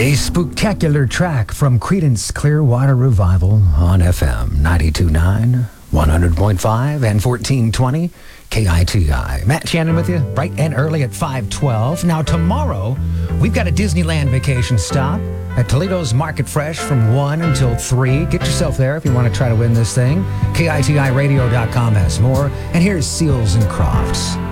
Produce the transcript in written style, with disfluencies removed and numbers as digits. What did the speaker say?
A spectacular track from Creedence Clearwater Revival on FM 92.9, 100.5, and 1420 KITI. Matt Shannon with you, bright and early at 5:12. Now tomorrow, we've got a Disneyland vacation stop at Toledo's Market Fresh from 1 until 3. Get yourself there if you want to try to win this thing. KITIRadio.com has more. And here's Seals and Crofts.